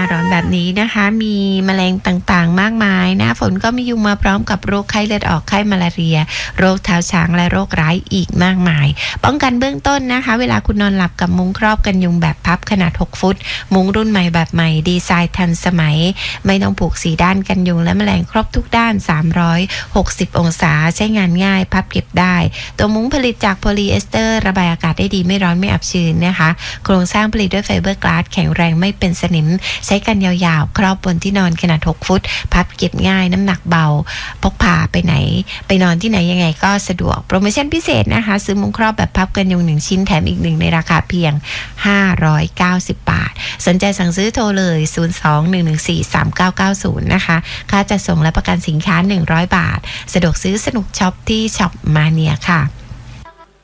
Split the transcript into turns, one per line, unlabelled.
ร้อนแบบนี้นะคะมีแมลงต่างๆมากมายหน้าฝนก็มียุงมาพร้อมกับโรคไข้เลือดออกไข้มาลาเรียโรคเท้าช้างและโรคร้ายอีกมากมายป้องกันเบื้องต้นนะคะเวลาคุณนอนหลับกับมุ้งครอบกันยุงแบบพับขนาด6ฟุตมุ้งรุ่นใหม่แบบใหม่ดีไซน์ทันสมัยไม่ต้องผูก4ด้านกันยุงและแมลงครบทุกด้าน360องศาใช้งานง่ายพับเก็บได้ตัวมุ้งผลิตจากโพลีเอสเตอร์ระบายอากาศได้ดีไม่ร้อนไม่อับชื้นนะคะโครงสร้างผลิตด้วยไฟเบอร์กลาสแข็งแรงไม่เป็นสนิมใช้กันยาวๆครอบบนที่นอนขนาด6ฟุตพับเก็บง่ายน้ำหนักเบาพกพาไปไหนไปนอนที่ไหนยังไงก็สะดวกโปรโมชั่นพิเศษนะคะซื้อมุ้งครอบแบบพับกันยุง1ชิ้นแถมอีก1ในราคาเพียง590 บาทสนใจสั่งซื้อโทรเลย02-114-3990นะคะค่าจัดส่งและประกันสินค้า100 บาทสะดวกซื้อสนุกช็อปที่ช็อปมาเนียค่ะ